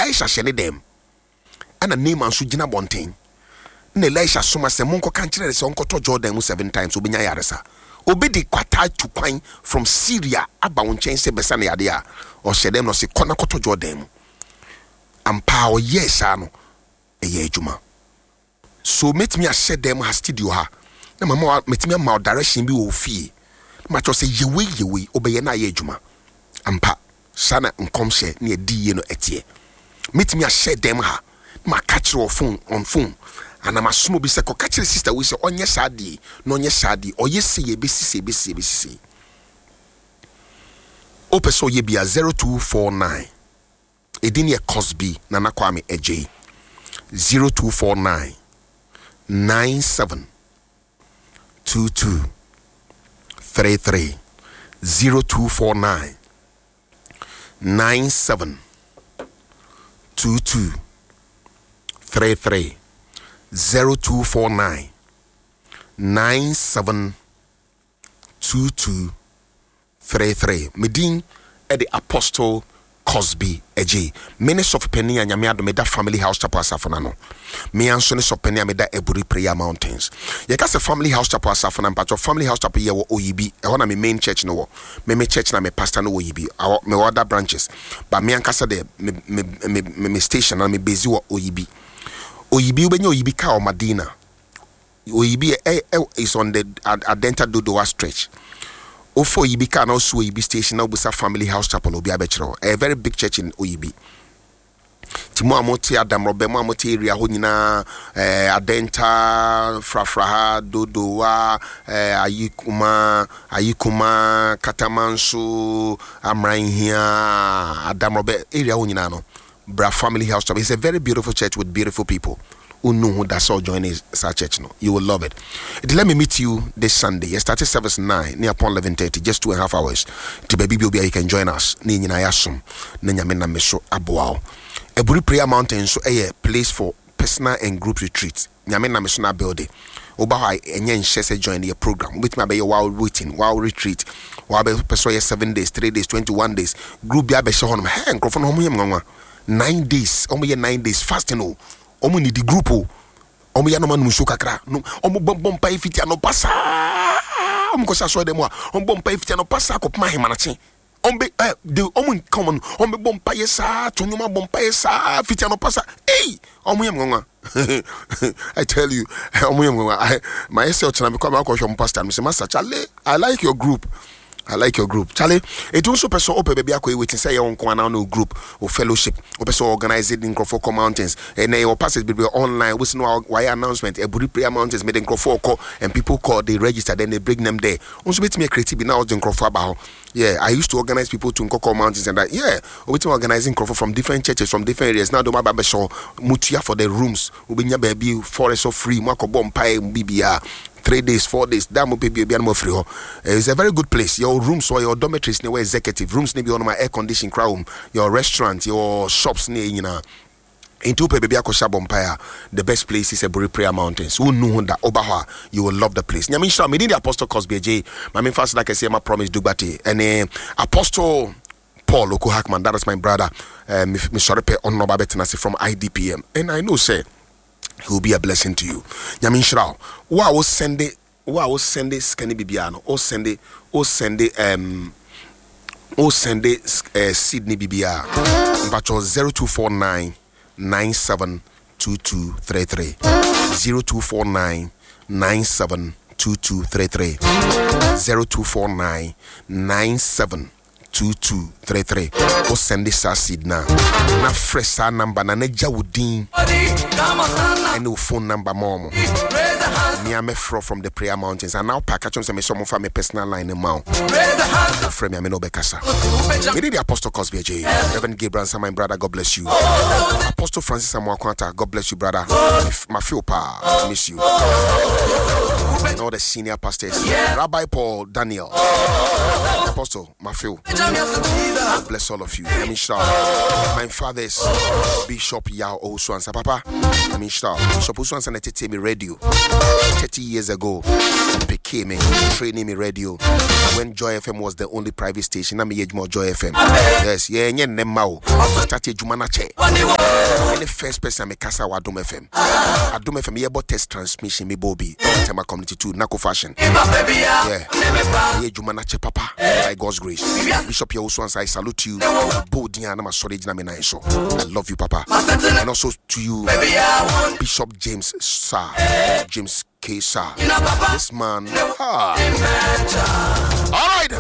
Elisha hyɛ dem ana Naaman so gyina bonten na Elisha soma sɛ monko ka nkyerɛ sɛ onkoto Jordan mu 7 times obenya yaresa obedi kwata to kwan from Syria aba wo nkyɛn sɛ bɛsa na yade a ɔhyɛ dem no se kɔna koto Jordan mu ampa o yes ano ɛyɛ adwuma so metimi ahyɛ dem ha studio ha na mama metimi ama direction bi wo fie ma cho sɛ yewe obɛyɛ na yɛ adwuma ampa sana nkom hye na edi ye no etie metimi ahyɛ dem ha ma catch your phone on phone ana masomo bi sɛ ko catch sister we sɛ onye sade no onye sade oye se ye besi opeso ye bia 0249 edini e Cosby Nana Kwame AJ 0249 97 22 33 0249 97 22 33 0249 97 22 33 Medin at the Apostle Cosby AJ Minister of Penny and Yamiado Meda Family House Chapel Safanano. Me answer so Penny Meda Eburi Prayer Mountains. Yakasa Family House Chapel Safana, but your Family House Chapel here OEB. I want to main church no. Me church na me pastor no OEB. Me other branches. But me ankasa de me station na me busy wo OEB. OEB ubenyo OEB ka o Madina. OEB is on the Adenta Dodowa stretch. Ofo OEB ka na also OEB station na Obusa Family House Chapel obi abechero. A very big church in OEB. Timo amoti Adam Robe mo amoti area ho nyina Adenta Frafraha Dodowa Ayikuma Katamanso Amranhia Adam Robe area ho nyina no Bra Family House Chapel. It's a very beautiful church with beautiful people who know who that's all joining our church. No, you will love it. Let me meet you this Sunday. You started service 9 near upon 11:30, just 2.5 hours. To baby you can join us. Ni nyina yasum na nyame na meso aboa. Eburi Prayer Mountain so a place for personal and group retreats. Nyame na meso na building. Oba ha enye nhese join the program. With my be while waiting, while retreat. While be person 7 days, 3 days, 21 days. Group bia be so honum. Hey, nkrofo no homo yem 9 days. Omo ye 9 days fasting o. Omo ni di group o. Omo ya no manu so kakra. No, omo bom pa ifiti ano pasa. Omo ko sa so dem a. Omo bom pa ifiti ano pasa ko pma hemanache. Ombe the omo common ombe bom pa yesa to nyuma bom pa yesa fiti ano pasa. Hey, omo yem ngwa. I tell you, omo yem ngwa. My essay chana be come akwo pastor. Me say Master Charlie, I like your group. Charlie, it also person open baby akwa waiting say your uncle now no group or fellowship or person organized in Crawford Mountains and your passage be online with no why announcement Eburi Prayer Mountains made in Crawford call and people call they register then they bring them there. Also bit me creative now in Crawford about. Yeah, I used to organize people to Nkoko Mountains and that. Yeah, we been organizing Crawford from different churches from different areas. Now do my baba show mutia for the rooms. We been baby forest so free. Mwako bompai BBR. 3 days, 4 days, that will be free. It's a very good place. Your rooms or your dormitories near executive rooms, maybe on my air conditioning crowd, your restaurant, your shops near into baby Bompire. The best place is Eburi Prayer Mountains. Who know that Obaha, you will love the place. Nyamisha, sure, me the Apostle Cosby J. My main first, like I say, my promise Dugbati and Apostle Paul Oko Hackman. That is my brother. Me Shorepe on Nobabetinasi from IDPM, and I know say. He will be a blessing to you. Nyamin Shrao. Wa will send it scanny bibiano. Send it Sydney BBR. But 0249 972233. 0249 972233. 0249 972233. O send this seed now. Na fresh number na neja wudin. No phone number mom. Me am from the Prayer Mountains and now pack some some of my personal line now. Friend me no bekasa. Me the Apostle Cosby J. Reverend Gabriel and my brother, God bless you. Apostle Francis Amwakwanta, God bless you, brother. My feel pa, miss you. And all the senior pastors, Rabbi Paul Daniel, Apostle Matthew. God bless all of you. I mean, my father's Bishop Yao Oswansa, Papa. I mean, Bishop Oswansa and me radio 30 years ago. Pick came in, training me radio. When Joy FM was the only private station, I'm more Joy FM. Yes, yeah, yeah, Nemao. Started Jumanache. And the first person I casa wa Adom FM. Adom FM, yeah, but test transmission, me Bobby. Tema community too, Nako fashion. Yeah, yeah, Jumanache Papa. By God's grace. Bishop Yawusu, I salute you. Bodia, I'm a sorry, I love you, Papa. And also to you, Bishop James Sir, James K. Sir. This man. All right.